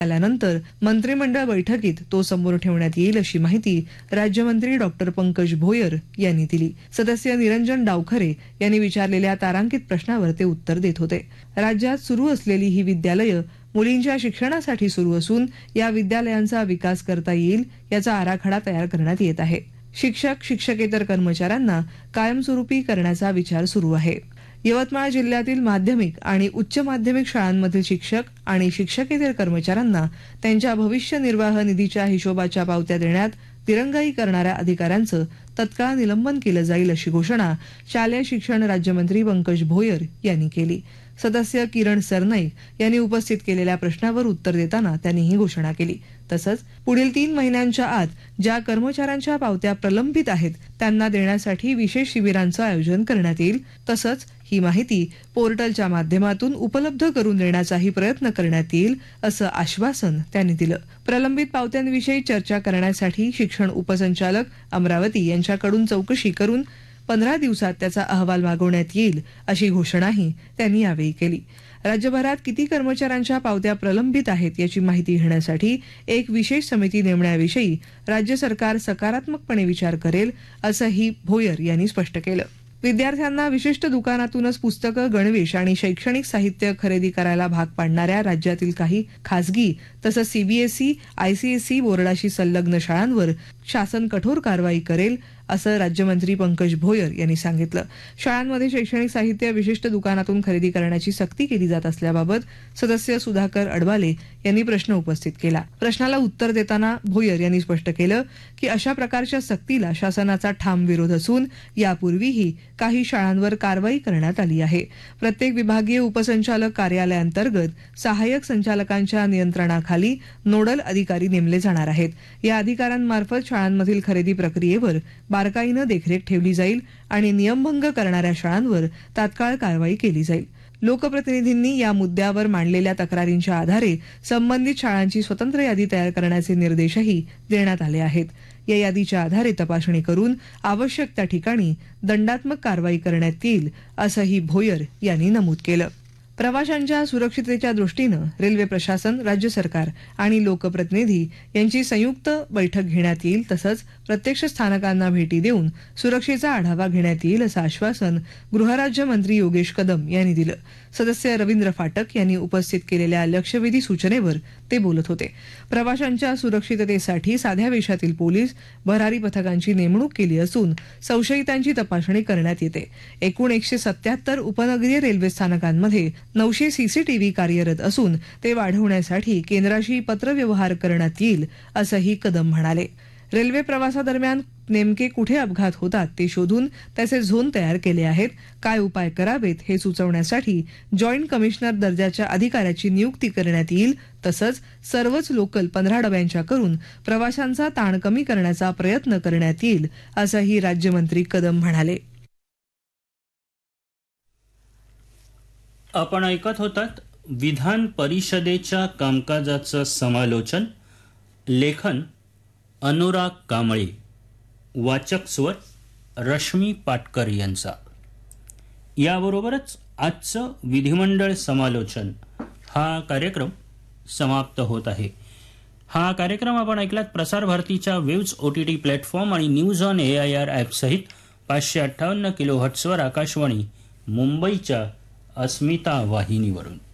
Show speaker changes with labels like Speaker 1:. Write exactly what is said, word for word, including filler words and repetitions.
Speaker 1: आल्यानंतर मंत्रिमंडळ बैठकीत तो समोर ठेवण्यात येईल अशी माहिती राज्यमंत्री डॉक्टर पंकज भोयर यांनी दिली. सदस्य निरंजन डावखरे यांनी विचारलेल्या तारांकित प्रश्नावर ते उत्तर देत होते. राज्यात सुरू असलेली ही विद्यालयं मुलींच्या शिक्षणासाठी सुरू असून या विद्यालयांचा विकास करता येईल याचा आराखडा तयार करण्यात येत आहे. शिक्षक शिक्षकेतर कर्मचाऱ्यांना कायमस्वरूपी करण्याचा विचार सुरू आहे. यवतमाळ जिल्ह्यातील माध्यमिक आणि उच्च माध्यमिक शाळांमधील शिक्षक आणि शिक्षकेतर कर्मचाऱ्यांना त्यांच्या भविष्य निर्वाह निधीच्या हिशोबाच्या पावत्या देण्यात दिरंगाई करणाऱ्या अधिकाऱ्यांचं तत्काळ निलंबन केलं जाईल अशी घोषणा शालेय शिक्षण राज्यमंत्री पंकज भोयर यांनी केली. सदस्य किरण सरनाईक यांनी उपस्थित केलेल्या प्रश्नावर उत्तर देताना त्यांनी ही घोषणा केली. तसंच पुढील तीन महिन्यांच्या आत ज्या कर्मचाऱ्यांच्या पावत्या प्रलंबित आहेत त्यांना देण्यासाठी विशेष शिबिरांचं आयोजन करण्यात येईल. तसंच ही माहिती पोर्टलच्या माध्यमातून उपलब्ध करून देण्याचाही प्रयत्न करण्यात येईल असं आश्वासन त्यांनी दिलं. प्रलंबित पावत्यांविषयी चर्चा करण्यासाठी शिक्षण उपसंचालक अमरावती यांच्याकडून चौकशी करून पंधरा दिवसात त्याचा अहवाल मागवण्यात येईल अशी घोषणाही त्यांनी यावेळी केली. राज्यभरात किती कर्मचाऱ्यांच्या पावत्या प्रलंबित आहेत याची माहिती घेण्यासाठी एक विशेष समिती नेमण्याविषयी राज्य सरकार सकारात्मकपणे विचार करेल असंही भोयर यांनी स्पष्ट केलं. विद्यार्थ्यांना विशिष्ट दुकानातूनच पुस्तकं, गणवेश आणि शैक्षणिक साहित्य खरेदी करायला भाग पाडणाऱ्या राज्यातील काही खासगी तसंच सीबीएसई, आयसीएसई बोर्डाशी संलग्न शाळांवर शासन कठोर कारवाई करेल असं राज्यमंत्री पंकज भोयर यांनी सांगितलं. शाळांमध्ये शैक्षणिक साहित्य विशिष्ट दुकानातून खरेदी करण्याची सक्ती केली जात असल्याबाबत सदस्य सुधाकर अडवाले यांनी प्रश्न उपस्थित केला. प्रश्नाला उत्तर देताना भोयर यांनी स्पष्ट केलं की अशा प्रकारच्या सक्तीला शासनाचा ठाम विरोध असून यापूर्वीही काही शाळांवर कारवाई करण्यात आली आहे. प्रत्येक विभागीय उपसंचालक कार्यालयाअंतर्गत सहाय्यक संचालकांच्या नियंत्रणाखाली नोडल अधिकारी नेमले जाणार आहेत. या अधिकाऱ्यांमार्फत शाळांमधील खरेदी प्रक्रियेवर बारकाईनं देखरेख ठेवली जाईल आणि नियमभंग करणाऱ्या शाळांवर तात्काळ कारवाई केली जाईल. लोकप्रतिनिधींनी या मुद्द्यावर मांडलेल्या तक्रारींच्या आधारे संबंधित शाळांची स्वतंत्र यादी तयार करण्याचे निर्देशही देण्यात आले आहेत. या यादीच्या आधारे तपासणी करून आवश्यक त्या ठिकाणी दंडात्मक कारवाई करण्यात येईल असंही भोयर यांनी नमूद केलं. प्रवाशांच्या सुरक्षिततेच्या दृष्टीनं रेल्वे प्रशासन, राज्य सरकार आणि लोकप्रतिनिधी यांची संयुक्त बैठक घेण्यात येईल. तसंच प्रत्यक्ष स्थानकांना भेटी देऊन सुरक्षेचा आढावा घेण्यात येईल असं आश्वासन गृहराज्यमंत्री योगेश कदम यांनी दिलं. सदस्य रवींद्र फाटक यांनी उपस्थित केलेल्या लक्षवेधी सूचनेवर ते बोलत होते. प्रवाशांच्या सुरक्षिततेसाठी साध्या वेशातील पोलीस, भरारी पथकांची नेमणूक केली असून संशयितांची तपासणी करण्यात येते. एकूण एकशे सत्याहत्तर उपनगरीय रेल्वे स्थानकांमध्ये नऊशे सीसीटीव्ही कार्यरत असून ते वाढवण्यासाठी केंद्राशी पत्रव्यवहार करण्यात येईल असंही कदम म्हणाले. रेल्वे प्रवासादरम्यान नेमके कुठे अपघात होतात ते शोधून त्याचे झोन तयार केले आहेत. काय उपाय करावेत हे सुचवण्यासाठी जॉईंट कमिशनर दर्जाच्या अधिकाऱ्याची नियुक्ती करण्यात येईल. तसंच सर्वच लोकल पंधरा डब्यांच्या करून प्रवाशांचा ताण कमी करण्याचा प्रयत्न करण्यात येईल असंही राज्यमंत्री कदम म्हणाले.
Speaker 2: आपण ऐकत होतात विधान परिषदेच्या कामकाजाचं समालोचन. लेखन अनुराग कांबळे, वाचक स्वर रश्मी पाटकर यांचा. याबरोबरच आजचं विधिमंडळ समालोचन हा कार्यक्रम समाप्त होत आहे. हा कार्यक्रम आपण ऐकलात प्रसार भारतीच्या वेव्ज ओटीटी प्लॅटफॉर्म आणि news on A I R app सहित पाचशे अठ्ठावन्न किलो हट्सवर आकाशवाणी मुंबईच्या अस्मिता वाहिनीवरून.